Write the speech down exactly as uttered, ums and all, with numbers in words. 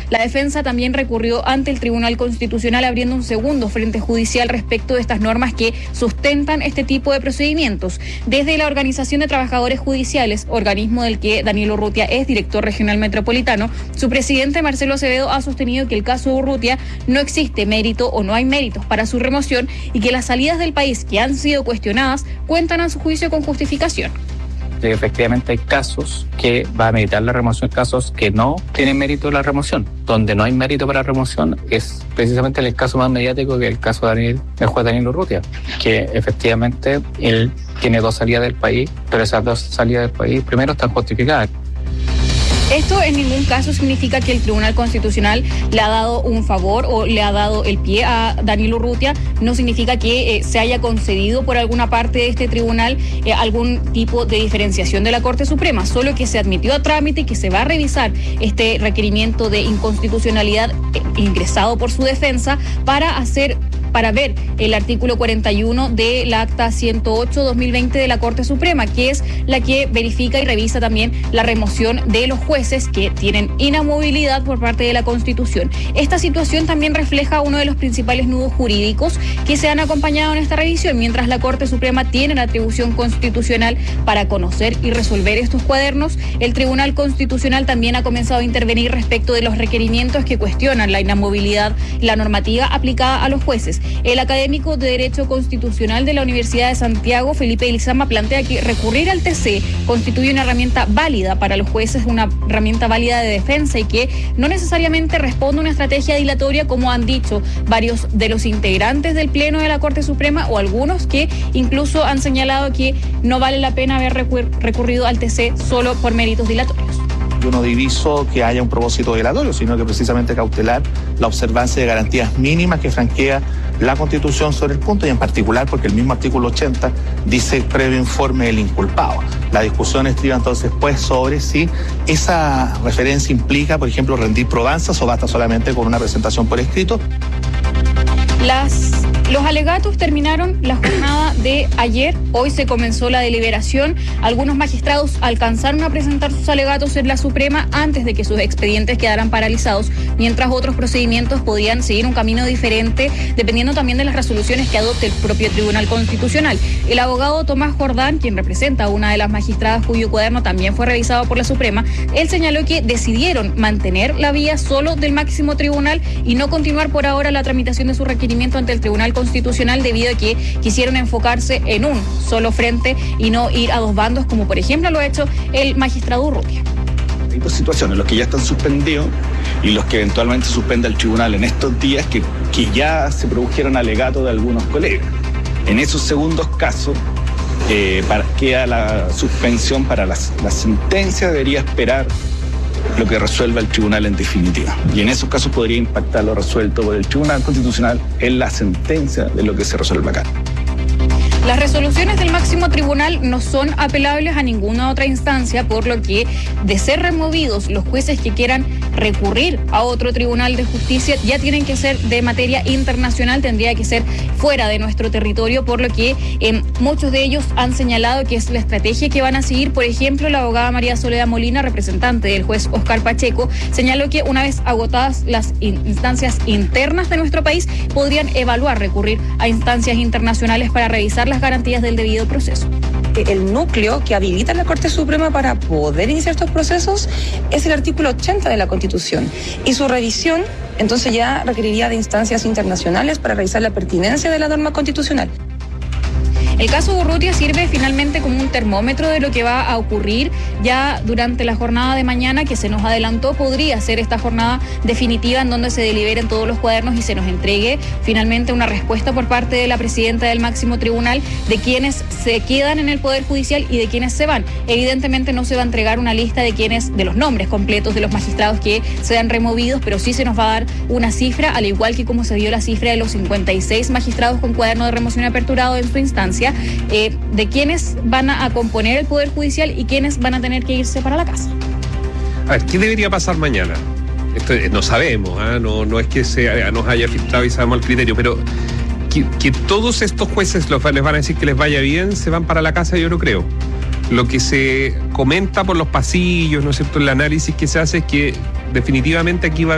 La defensa también recurrió ante el Tribunal Constitucional abriendo un segundo frente judicial respecto de estas normas que sustentan este tipo de procedimientos. Desde la Organización de Trabajadores Judiciales, organismo del que Daniel Urrutia es director regional metropolitano, su presidente Marcelo Acevedo ha sostenido que el caso Urrutia no existe mérito o no hay méritos para su remoción y que las salidas del país que han sido cuestionadas cuentan a su juicio con justificación. Efectivamente hay casos que va a meritar la remoción, casos que no tienen mérito la remoción. Donde no hay mérito para la remoción es precisamente el caso más mediático, que el caso de Daniel, el juez Daniel Urrutia, que efectivamente él tiene dos salidas del país, pero esas dos salidas del país primero están justificadas. Esto en ningún caso significa que el Tribunal Constitucional le ha dado un favor o le ha dado el pie a Daniel Urrutia. No significa que eh, se haya concedido por alguna parte de este tribunal eh, algún tipo de diferenciación de la Corte Suprema, solo que se admitió a trámite y que se va a revisar este requerimiento de inconstitucionalidad eh, ingresado por su defensa para hacer para ver el artículo cuarenta y uno del acta ciento ocho dos mil veinte de la Corte Suprema, que es la que verifica y revisa también la remoción de los jueces que tienen inamovilidad por parte de la Constitución. Esta situación también refleja uno de los principales nudos jurídicos que se han acompañado en esta revisión, mientras la Corte Suprema tiene la atribución constitucional para conocer y resolver estos cuadernos. El Tribunal Constitucional también ha comenzado a intervenir respecto de los requerimientos que cuestionan la inamovilidad y la normativa aplicada a los jueces. El académico de Derecho Constitucional de la Universidad de Santiago, Felipe Ilizama, plantea que recurrir al T C constituye una herramienta válida para los jueces, una herramienta válida de defensa y que no necesariamente responde a una estrategia dilatoria, como han dicho varios de los integrantes del Pleno de la Corte Suprema o algunos que incluso han señalado que no vale la pena haber recurrido al T C solo por méritos dilatorios. Yo no diviso que haya un propósito dilatorio, sino que precisamente cautelar la observancia de garantías mínimas que franquea la Constitución sobre el punto, y en particular porque el mismo artículo ochenta dice previo informe del inculpado. La discusión estriba entonces pues sobre si esa referencia implica, por ejemplo, rendir probanzas o basta solamente con una presentación por escrito. Las, los alegatos terminaron la jornada de ayer. Hoy se comenzó la deliberación. Algunos magistrados alcanzaron a presentar sus alegatos en la Suprema antes de que sus expedientes quedaran paralizados, mientras otros procedimientos podían seguir un camino diferente, dependiendo también de las resoluciones que adopte el propio Tribunal Constitucional. El abogado Tomás Jordán, quien representa a una de las magistradas cuyo cuaderno también fue revisado por la Suprema, él señaló que decidieron mantener la vía solo del máximo tribunal y no continuar por ahora la tramitación de su requerimiento ante el Tribunal Constitucional, debido a que quisieron enfocarse en un solo frente y no ir a dos bandos, como por ejemplo lo ha hecho el magistrado Urrutia. Hay dos situaciones, los que ya están suspendidos y los que eventualmente suspenda el tribunal en estos días, que, que ya se produjeron alegatos de algunos colegas. En esos segundos casos eh, para, queda la suspensión para la, la sentencia, debería esperar lo que resuelva el tribunal en definitiva. Y en esos casos podría impactar lo resuelto por el Tribunal Constitucional en la sentencia de lo que se resuelva acá. Las resoluciones del máximo tribunal no son apelables a ninguna otra instancia, por lo que, de ser removidos los jueces que quieran recurrir a otro tribunal de justicia, ya tienen que ser de materia internacional, tendría que ser fuera de nuestro territorio, por lo que eh, muchos de ellos han señalado que es la estrategia que van a seguir. Por ejemplo, la abogada María Soledad Molina, representante del juez Oscar Pacheco, señaló que una vez agotadas las instancias internas de nuestro país, podrían evaluar recurrir a instancias internacionales para revisar las garantías del debido proceso. El núcleo que habilita la Corte Suprema para poder iniciar estos procesos es el artículo ochenta de la Constitución, y su revisión entonces ya requeriría de instancias internacionales para revisar la pertinencia de la norma constitucional. El caso Urrutia sirve finalmente como un termómetro de lo que va a ocurrir ya durante la jornada de mañana, que se nos adelantó. Podría ser esta jornada definitiva en donde se deliberen todos los cuadernos y se nos entregue finalmente una respuesta por parte de la presidenta del máximo tribunal de quienes se quedan en el Poder Judicial y de quienes se van. Evidentemente no se va a entregar una lista de quienes, de los nombres completos de los magistrados que sean removidos, pero sí se nos va a dar una cifra, al igual que como se dio la cifra de los cincuenta y seis magistrados con cuaderno de remoción aperturado en su instancia, eh, de quienes van a componer el Poder Judicial y quienes van a tener que irse para la casa. A ver, ¿qué debería pasar mañana? Esto no sabemos, ¿eh? no, no es que se nos haya filtrado y sabemos el criterio, pero que, que todos estos jueces los, les van a decir que les vaya bien, se van para la casa, yo no creo. Lo que se comenta por los pasillos, ¿no es cierto?, el análisis que se hace es que definitivamente aquí va a